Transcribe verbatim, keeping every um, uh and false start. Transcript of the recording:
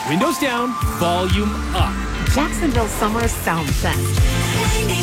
Windows down, volume up. Jacksonville Summer Sound Fest.